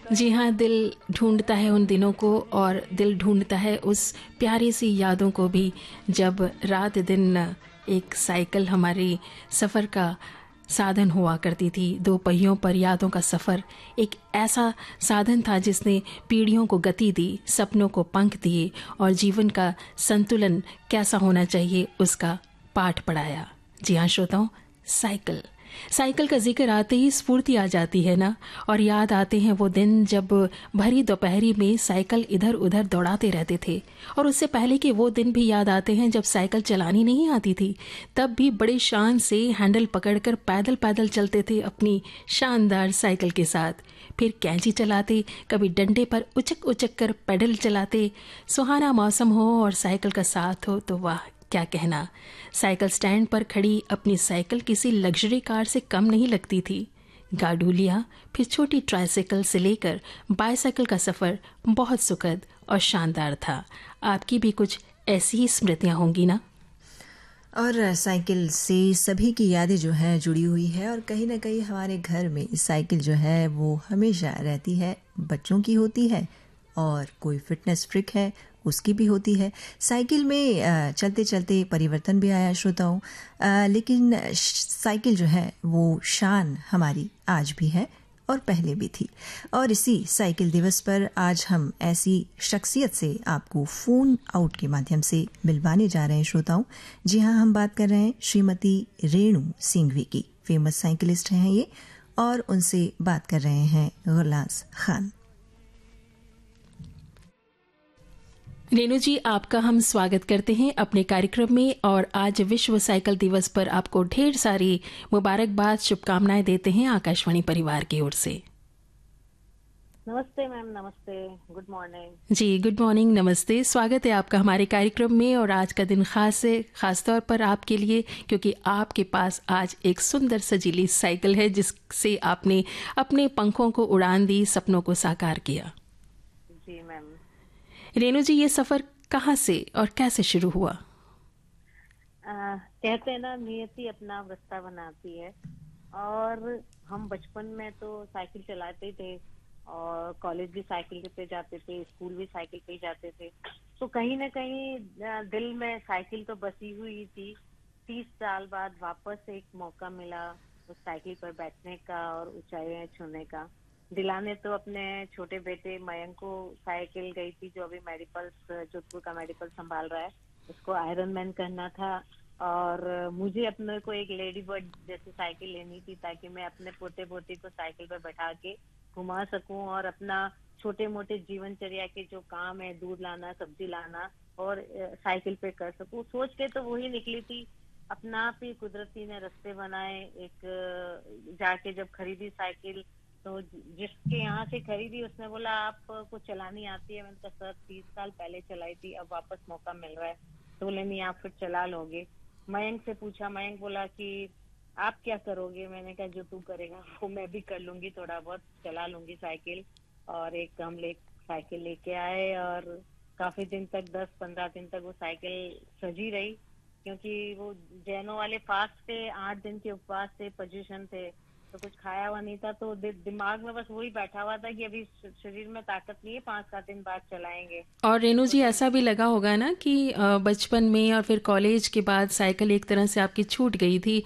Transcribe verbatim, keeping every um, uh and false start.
जी हाँ, दिल ढूंढता है उन दिनों को और दिल ढूंढता है उस प्यारी सी यादों को भी, जब रात दिन एक साइकिल हमारी सफ़र का साधन हुआ करती थी। दो पहियों पर यादों का सफ़र एक ऐसा साधन था जिसने पीढ़ियों को गति दी, सपनों को पंख दिए और जीवन का संतुलन कैसा होना चाहिए उसका पाठ पढ़ाया। जी हाँ श्रोताओं, साइकिल साइकिल का जिक्र आते ही स्फूर्ति आ जाती है ना, और याद आते हैं वो दिन जब भरी दोपहरी में साइकिल इधर उधर दौड़ाते रहते थे। और उससे पहले के वो दिन भी याद आते हैं जब साइकिल चलानी नहीं आती थी, तब भी बड़े शान से हैंडल पकड़कर पैदल पैदल चलते थे अपनी शानदार साइकिल के साथ। फिर कैंची चलाते, कभी डंडे पर उचक उचक कर पैडल चलाते। सुहाना मौसम हो और साइकिल का साथ हो तो वाह क्या कहना। साइकिल स्टैंड पर खड़ी अपनी साइकिल किसी लग्जरी कार से कम नहीं लगती थी। गाडूलिया, फिर छोटी ट्राइसाइकिल से लेकर बाईसाइकिल का सफ़र बहुत सुखद और शानदार था। आपकी भी कुछ ऐसी ही स्मृतियां होंगी ना? और साइकिल से सभी की यादें जो है जुड़ी हुई है, और कहीं ना कहीं हमारे घर में साइकिल जो है वो हमेशा रहती है। बच्चों की होती है और कोई फिटनेस फ्रिक है उसकी भी होती है। साइकिल में चलते चलते परिवर्तन भी आया श्रोताओं, लेकिन साइकिल जो है वो शान हमारी आज भी है और पहले भी थी। और इसी साइकिल दिवस पर आज हम ऐसी शख्सियत से आपको फोन आउट के माध्यम से मिलवाने जा रहे हैं श्रोताओं। जी हाँ, हम बात कर रहे हैं श्रीमती रेणु सिंघवी की। फेमस साइकिलिस्ट हैं ये, और उनसे बात कर रहे हैं गुलास खान। रेणु जी, आपका हम स्वागत करते हैं अपने कार्यक्रम में, और आज विश्व साइकिल दिवस पर आपको ढेर सारी मुबारकबाद, शुभकामनाएं देते हैं आकाशवाणी परिवार की ओर से। नमस्ते मैम, नमस्ते, गुड मॉर्निंग। जी गुड मॉर्निंग, नमस्ते, स्वागत है आपका हमारे कार्यक्रम में। और आज का दिन खास है, खास तौर पर आपके लिए, क्योंकि आपके पास आज एक सुंदर सजीली साइकिल है जिससे आपने अपने पंखों को उड़ान दी, सपनों को साकार किया। जी मैम। रेणु जी, ये सफर कहाँ से और कैसे शुरू हुआ? आ, कहते हैं ना, नियति अपना रास्ता बनाती है। और हम बचपन में तो साइकिल चलाते थे और कॉलेज भी साइकिल पे जाते थे, स्कूल भी साइकिल पे जाते थे। तो कहीं ना कहीं दिल में साइकिल तो बसी हुई थी। तीस साल बाद वापस एक मौका मिला उस साइकिल पर बैठने का और ऊंचाइयां छूने का। दिलाने तो अपने छोटे बेटे मयंक को साइकिल गई थी, जो अभी मेडिकल्स, जोधपुर का मेडिकल संभाल रहा है, उसको आयरन मैन करना था। और मुझे अपने को एक लेडी बर्ड जैसी साइकिल लेनी थी, ताकि मैं अपने पोते पोती को साइकिल पर बैठा के घुमा सकूं और अपना छोटे मोटे जीवनचर्या के जो काम है, दूध लाना, सब्जी लाना, और साइकिल पे कर सकूं। सोच के तो वही निकली थी। अपना आप ही कुदरती ने रास्ते बनाए। एक जाके जब खरीदी साइकिल, तो जिसके यहाँ से खरीदी उसने बोला आपको चलानी आती है? मैंने कहा सर तीस साल पहले चलाई थी, अब वापस मौका मिल रहा है। तो बोले नहीं, आप फिर चला लोगे। मयंक से पूछा, मयंक बोला कि आप क्या करोगे? मैंने कहा जो तू करेगा वो मैं भी कर लूंगी, थोड़ा बहुत चला लूंगी साइकिल। और एक हम ले साइकिल लेके आए, और काफी दिन तक, दस पंद्रह दिन तक वो साइकिल सजी रही, क्योंकि वो जैनों वाले फास्ट थे, आठ दिन के उपवास थे, पोजीशन थे, तो कुछ खाया हुआ नहीं था। तो दिमाग में बस वही बैठा हुआ था कि अभी शरीर में ताकत नहीं है, पाँच सात दिन बाद चलाएंगे। और रेणु जी, ऐसा भी लगा होगा ना कि बचपन में और फिर कॉलेज के बाद साइकिल एक तरह से आपकी छूट गई थी,